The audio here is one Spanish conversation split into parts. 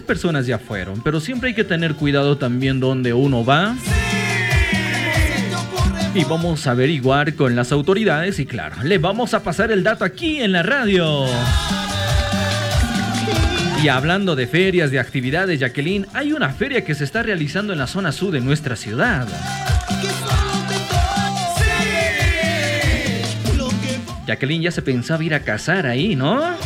personas ya fueron, pero siempre hay que tener cuidado también donde uno va. Y vamos a averiguar con las autoridades y claro, le vamos a pasar el dato aquí en la radio. Y hablando de ferias, de actividades, Jacqueline, hay una feria que se está realizando en la zona sur de nuestra ciudad. Jacqueline ya se pensaba ir a cazar ahí, ¿no? Habla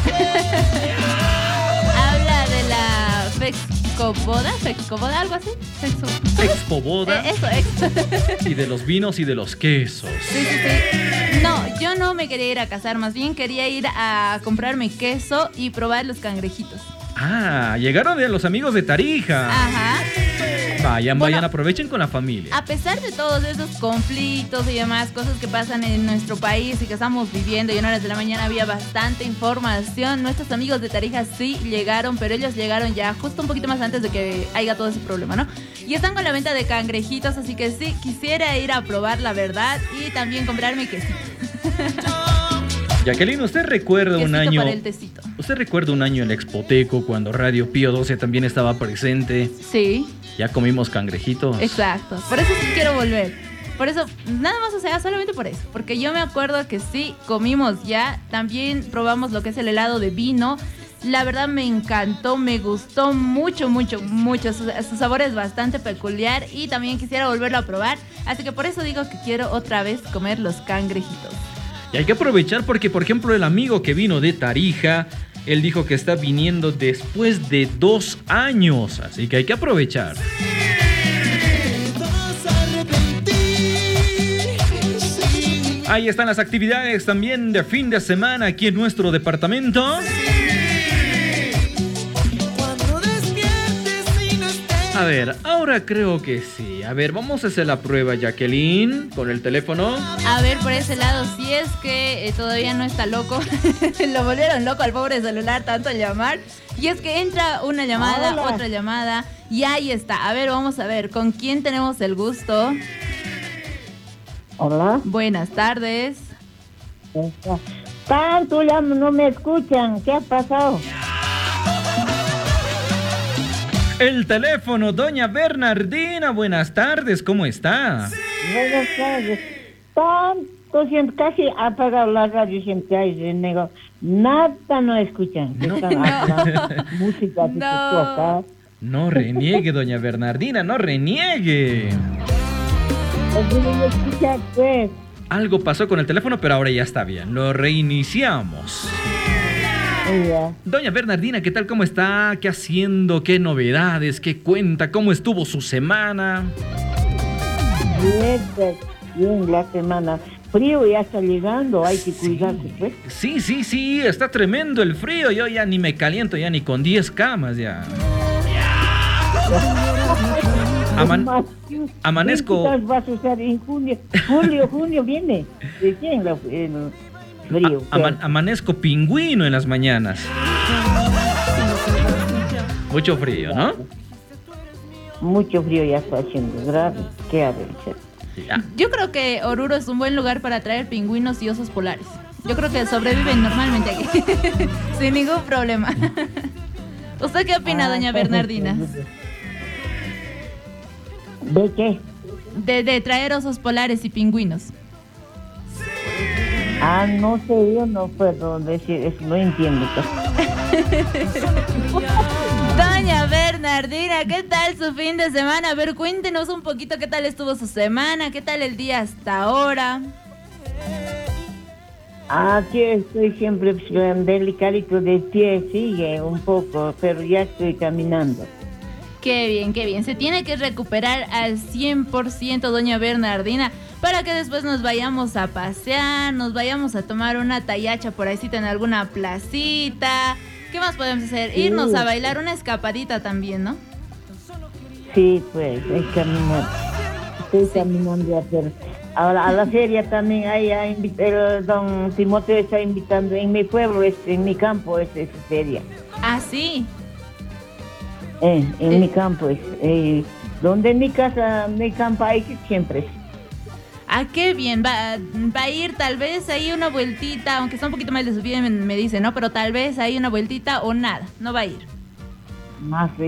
de la Fexcoboda, algo así. Expoboda. Eso. Y de los vinos y de los quesos. Sí. No, yo no me quería ir a cazar, más bien quería ir a comprarme queso y probar los cangrejitos. Ah, llegaron de los amigos de Tarija. Ajá. Vayan, aprovechen con la familia. A pesar de todos esos conflictos y demás cosas que pasan en nuestro país y que estamos viviendo, y en horas de la mañana había bastante información, nuestros amigos de Tarija sí llegaron, pero ellos llegaron ya justo un poquito más antes de que haya todo ese problema, ¿no? Y están con la venta de cangrejitos, así que sí, quisiera ir a probar la verdad y también comprarme quesito. Jacqueline, ¿usted recuerda un año? Para el tecito. ¿Usted recuerda un año en Expoteco cuando Radio Pío 12 también estaba presente? Sí. Ya comimos cangrejitos. Exacto. Por eso sí quiero volver. Por eso, nada más, o sea, solamente por eso. Porque yo me acuerdo que sí, comimos ya. También probamos lo que es el helado de vino. La verdad me encantó, me gustó mucho. Su sabor es bastante peculiar y también quisiera volverlo a probar. Así que por eso digo que quiero otra vez comer los cangrejitos. Y hay que aprovechar porque, por ejemplo, el amigo que vino de Tarija, él dijo que está viniendo después de 2 años. Así que hay que aprovechar. Ahí están las actividades también de fin de semana aquí en nuestro departamento. A ver, ahora creo que sí. A ver, vamos a hacer la prueba, Jacqueline, con el teléfono. A ver, por ese lado, si es que todavía no está loco. Lo volvieron loco al pobre celular, tanto llamar. Y es que entra una llamada, hola, otra llamada, y ahí está. A ver, vamos a ver, ¿con quién tenemos el gusto? Hola. Buenas tardes. Tanto ya no me escuchan. ¿Qué ha pasado? El teléfono, doña Bernardina, buenas tardes, ¿cómo está? Buenas tardes. Tanto siempre, casi ha apagado la radio, siempre hay renego. Nada no escuchan. No. Están hablando, música, no. No reniegue, doña Bernardina, no reniegue. No escuchan, pues. Algo pasó con el teléfono, pero ahora ya está bien, lo reiniciamos. Yeah. Doña Bernardina, ¿qué tal? ¿Cómo está? ¿Qué haciendo? ¿Qué novedades? ¿Qué cuenta? ¿Cómo estuvo su semana? Bien, la semana. Frío ya está llegando, hay que cuidarse, pues. Sí, está tremendo el frío. Yo ya ni me caliento, ya ni con 10 camas, ya. Amanezco. ¿Qué vas a usar en junio? Junio viene. ¿De quién? Frío. Amanezco pingüino en las mañanas. Mucho frío, ¿no? Mucho frío ya está haciendo, grave. ¿Qué ha de hacer? Yo creo que Oruro es un buen lugar para traer pingüinos y osos polares. Yo creo que sobreviven normalmente aquí, sin ningún problema. ¿Usted qué opina, doña Bernardina? ¿De qué? De traer osos polares y pingüinos. No sé, yo no puedo decir eso, no entiendo. Doña Bernardina, ¿qué tal su fin de semana? A ver, cuéntenos un poquito qué tal estuvo su semana, qué tal el día hasta ahora. Aquí estoy siempre delicadito de pie, sigue un poco, pero ya estoy caminando. Qué bien. Se tiene que recuperar al 100%, doña Bernardina, para que después nos vayamos a pasear, nos vayamos a tomar una tallacha por ahí en alguna placita. ¿Qué más podemos hacer? Sí. Irnos a bailar una escapadita también, ¿no? Sí, pues, hay que caminar. Estoy caminando ya, pero ahora a la feria también el don Timoteo está invitando en mi pueblo, en mi campo es feria. Ah, sí. En mi campo es, donde en mi casa, mi campo hay siempre. Ah, qué bien, va a ir tal vez ahí una vueltita, aunque está un poquito más de subida, me dice, ¿no? Pero tal vez ahí una vueltita o nada, no va a ir. Más